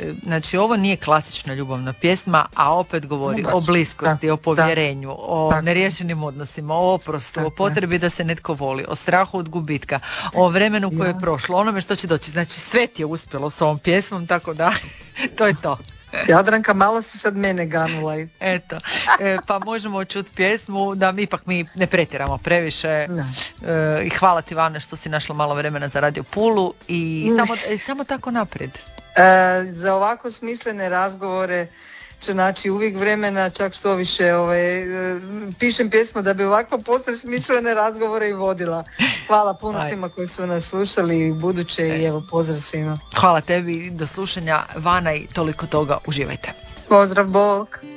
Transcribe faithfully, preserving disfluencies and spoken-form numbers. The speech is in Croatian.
znači ovo nije klasična ljubavna pjesma, a opet govori No, o bliskosti, da, o povjerenju, da, o tako. neriješenim odnosima, o oprostu, Tako o potrebi da se netko voli, o strahu od gubitka, o vremenu koje je prošlo, onome što će doći. Znači sve ti je uspjelo s ovom pjesmom, tako da to je to. Jadranka, malo si sad mene ganula. Eto, e, pa možemo čuti pjesmu da mi ipak mi ne pretjeramo previše. E, I hvala ti, Vane, što si našla malo vremena za Radio Pulu i samo, e, samo tako naprijed. E, za ovako smislene razgovore ću naći uvijek vremena, čak što više ovaj, e, pišem pjesmu da bi ovako poslije smislene razgovore i vodila. Hvala puno Aj. svima koji su nas slušali i buduće e. i evo pozdrav svima. Hvala tebi, do slušanja, Vana, i toliko toga, uživajte. Pozdrav, bok.